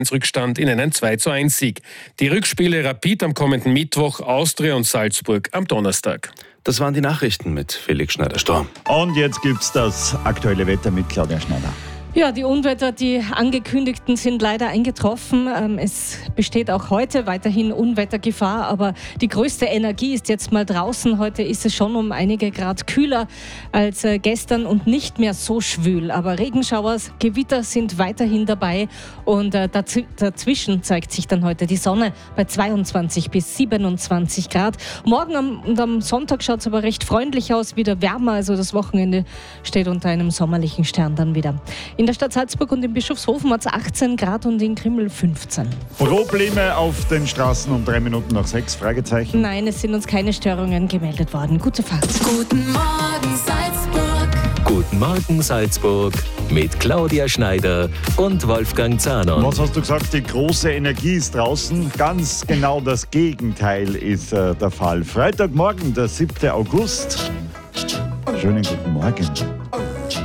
Rückstand in einen 2:1-Sieg. Die Rückspiele Rapid am kommenden Mittwoch, Austria und Salzburg am Donnerstag. Das waren die Nachrichten mit Felix Schneider-Storm. Und jetzt gibt's das aktuelle Wetter mit Claudia Schneider. Ja, die Unwetter, die angekündigten, sind leider eingetroffen. Es besteht auch heute weiterhin Unwettergefahr, aber die größte Energie ist jetzt mal draußen. Heute ist es schon um einige Grad kühler als gestern und nicht mehr so schwül. Aber Regenschauer, Gewitter sind weiterhin dabei und dazwischen zeigt sich dann heute die Sonne bei 22 bis 27 Grad. Morgen und am Sonntag schaut es aber recht freundlich aus, wieder wärmer. Also das Wochenende steht unter einem sommerlichen Stern dann wieder. In der Stadt Salzburg und in Bischofshofen hat es 18 Grad und in Krimml 15. Probleme auf den Straßen um 3 Minuten nach 6? Fragezeichen. Nein, es sind uns keine Störungen gemeldet worden. Gute Fahrt. Guten Morgen Salzburg. Guten Morgen Salzburg mit Claudia Schneider und Wolfgang Zahner. Was hast du gesagt? Die große Energie ist draußen. Ganz genau das Gegenteil ist der Fall. Freitagmorgen, der 7. August. Schönen guten Morgen.